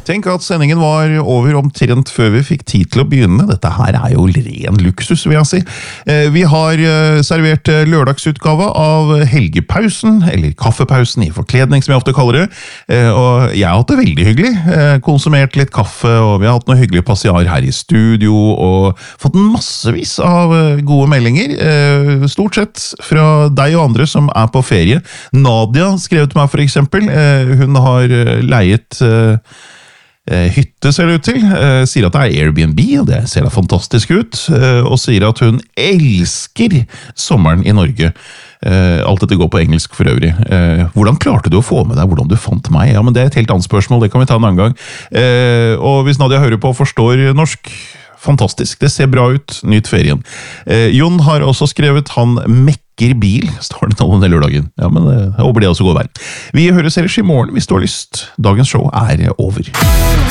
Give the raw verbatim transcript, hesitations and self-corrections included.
Tenk at sendingen var over omtrent før vi fikk tid til å begynne. Dette her er jo ren luksus, vil jeg si. Vi har servert lørdagsutgave av helgepausen, eller kaffepausen i forkledning, som jeg ofte kaller det. Og jeg har hatt det veldig hyggelig. Konsumert litt kaffe, og vi har hatt noe hyggelig passiar her i studio, og fått massevis av gode meldinger. Stort sett fra deg og andre som er på ferie. Nadia skrev til meg for eksempel. Hun har leiet hytte, ser det ut til, sier at det er Airbnb, og det ser da fantastisk ut, og sier at hun elsker sommeren i Norge. Alt dette går på engelsk for øvrig. Hvordan klarte du å få med deg hvordan du fant meg? Ja, men det er et helt annet spørsmål, det kan vi ta en annen gang. Og hvis Nadia hører på og forstår norsk, fantastisk, det ser bra ut, nyt ferien. Jon har også skrevet han mekker bil, står det nå om den lørdagen. Ja, men jeg håper det også går vel. Vi høres ellers i morgen hvis du har lyst. Dagens show er over.